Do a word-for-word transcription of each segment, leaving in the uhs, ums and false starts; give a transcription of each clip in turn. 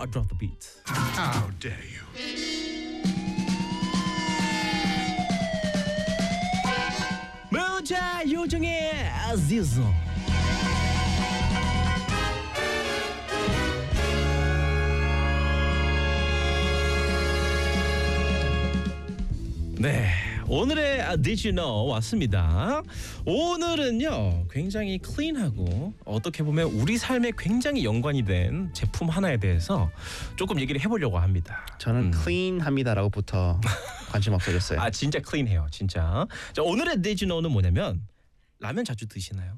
I drop the beat. How dare you? 모자 요정의 지소. 네, 오늘의 Did You Know 왔습니다. 오늘은요 굉장히 클린하고 어떻게 보면 우리 삶에 굉장히 연관이 된 제품 하나에 대해서 조금 얘기를 해보려고 합니다. 저는 음. 클린합니다라고부터 관심 없어졌어요. 아 진짜 클린해요, 진짜. 자, 오늘의 Did You Know는 뭐냐면 라면 자주 드시나요?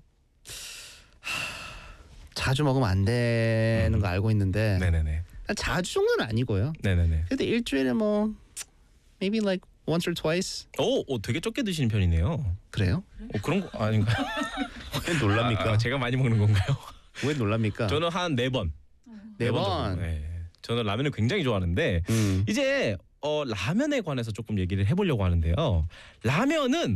자주 먹으면 안 되는 음. 거 알고 있는데 네네네. 자주 정도는 아니고요. 네네네. 근데 일주일에 뭐 maybe like once or twice. 오, 오 되게 적게 드시는 편이네요. 그래요? 어, 그런 거 아닌가요? 왜 놀랍니까? 아, 아, 제가 많이 먹는 건가요? 왜 놀랍니까? 저는 한 네 번. 네 번. 정도. 네. 저는 라면을 굉장히 좋아하는데 음. 이제 어, 라면에 관해서 조금 얘기를 해보려고 하는데요. 라면은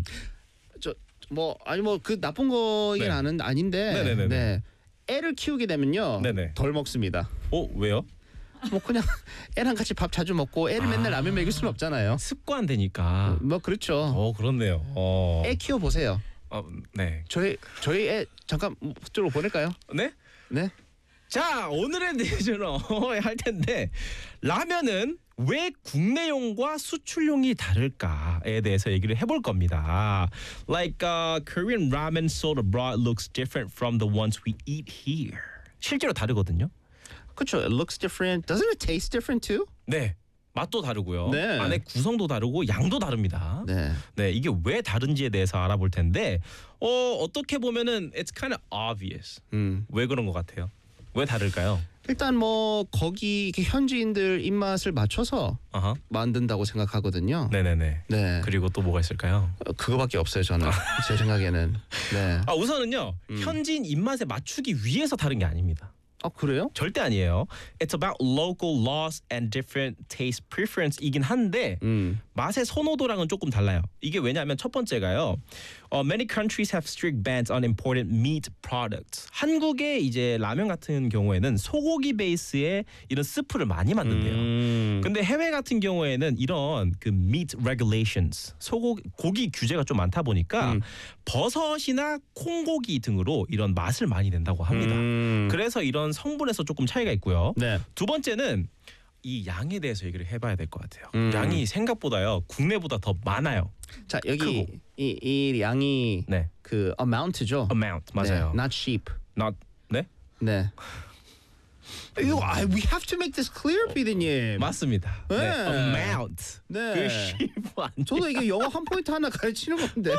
뭐 아니 뭐 그 나쁜 거긴 네. 아는 아닌데. 네네네네. 네. 애를 키우게 되면요. 네네. 덜 먹습니다. 어 왜요? 뭐 그냥 애랑 같이 밥 자주 먹고 애를 아. 맨날 라면 먹일 수는 없잖아요. 습관 되니까. 뭐 그렇죠. 어 그렇네요. 어. 애 키워 보세요. 어, 네. 저희 저희 애 잠깐 쪽으로 보낼까요? 네? 네. 자 오늘의 내주로 할 텐데 라면은 왜 국내용과 수출용이 다를까에 대해서 얘기를 해볼 겁니다. Like uh, Korean ramen sold abroad looks different from the ones we eat here. 실제로 다르거든요. 그렇죠. It looks different. Doesn't it taste different too? 네. 맛도 다르고요. 네. 안에 구성도 다르고 양도 다릅니다. 네. 네, 이게 왜 다른지에 대해서 알아볼 텐데 어, 어떻게 보면은 it's kind of obvious. 음. 왜 그런 것 같아요? 왜 다를까요? 일단 뭐 거기 이렇게 현지인들 입맛을 맞춰서 아하. 만든다고 생각하거든요. 네네네. 네. 그리고 또 뭐가 있을까요? 어, 그거밖에 없어요 저는. 제 생각에는. 네. 아 우선은요 음. 현지인 입맛에 맞추기 위해서 다른 게 아닙니다. 아 그래요? 절대 아니에요. It's about local laws and different taste preference이긴 한데 음. 맛의 선호도랑은 조금 달라요. 이게 왜냐하면 첫 번째가요. 어, many countries have strict bans on imported meat products. 한국의 이제 라면 같은 경우에는 소고기 베이스의 이런 스프를 많이 만든대요. 음. 근데 해외 같은 경우에는 이런 그 meat regulations, 소고기 고기 규제가 좀 많다 보니까 음. 버섯이나 콩고기 등으로 이런 맛을 많이 낸다고 합니다. 음. 그래서 이런 성분에서 조금 차이가 있고요. 네. 두 번째는 이 양에 대해서 얘기를 해봐야 될 것 같아요. 음. 양이 생각보다요 국내보다 더 많아요. 자 여기 크고. 이, 이 양이 네, 그 amount죠. amount 맞아요. 네. Not sheep. Not 네 네. 이거 I, we have to make this clear, 피디님. 맞습니다. 네. 네. amount. 네. 그 sheep 아니에요. 저도 이게 영어 한 포인트 하나 가르치는 건데.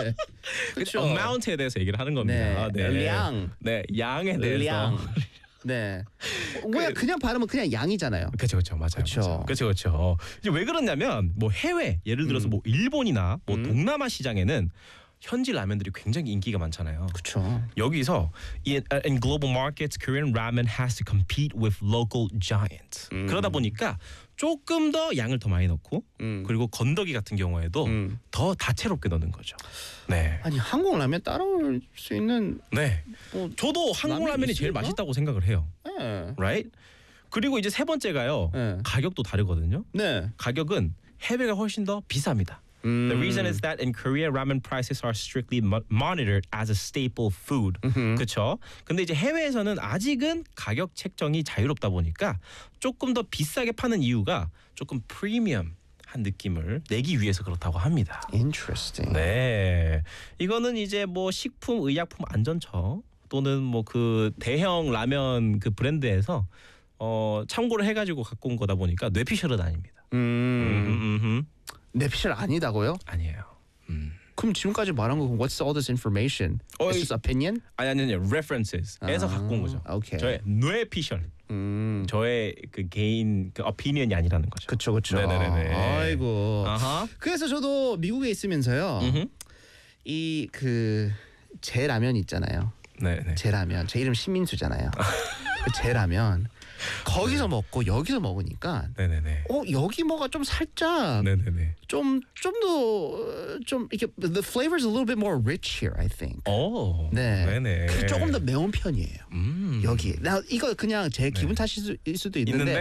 그렇죠. amount에 대해서 얘기를 하는 겁니다. 네. 양. 네, 양에 대해서. 량. 네. 그냥 그냥 발음은 그냥 양이잖아요. 그렇죠, 그렇죠, 맞아요. 그쵸. 그렇죠, 그렇죠. 이제 왜 그러냐면 뭐 해외 예를 들어서 음. 뭐 일본이나 뭐 음. 동남아 시장에는 현지 라면들이 굉장히 인기가 많잖아요. 그렇죠. 여기서 in, in global markets, Korean ramen has to compete with local giants. 음. 그러다 보니까 조금 더 양을 더 많이 넣고 음. 그리고 건더기 같은 경우에도 음. 더 다채롭게 넣는 거죠. 네, 아니 한국 라면 따라올 수 있는 네. 뭐 저도 한국 라면이 라면이 제일 있을까? 맛있다고 생각을 해요. 네. Right? 그리고 이제 세 번째가요. 네. 가격도 다르거든요. 네. 가격은 해외가 훨씬 더 비쌉니다. 음. The reason is that in Korea, ramen prices are strictly mo- monitored as a staple food. 음흠. 그렇죠? 근데 이제 해외에서는 아직은 가격 책정이 자유롭다 보니까 조금 더 비싸게 파는 이유가 조금 프리미엄 한 느낌을 내기 위해서 그렇다고 합니다. Interesting. 네, 이거는 이제 뭐 식품 의약품 안전처 또는 뭐 그 대형 라면 그 브랜드에서 어 참고를 해가지고 갖고 온 거다 보니까 뇌피셜은 아닙니다. 음. 음, 음, 뇌피셜 아니다고요? 아니에요. 음. 그럼 지금까지 말한 거 What's all this information? 어, It's 이- just opinion? 아니 아니 아니 references에서 아, 갖고 온 거죠. 오케이. 저의 뇌피셜, 음. 저의 그 개인 그 opinion이 아니라는 거죠. 그쵸 그쵸. 네네네네. 아이고. 아하. 그래서 저도 미국에 있으면서요. 음흠. 이 그 제 라면 있잖아요. 네네. 제 라면. 제 이름 신민수잖아요. 그 제 라면. 거기서 먹고 여기서 먹으니까 네네네. 어 여기 뭐가 좀 살짝 네네네. 좀 좀 더 좀 이렇게 the flavor is a little bit more rich here, I think. 오. 네. 네네. 그래서 조금 더 매운 편이에요. 음. 여기. 나 이거 그냥 제 기분 네. 탓일 수- 일 수도 있는데 있는데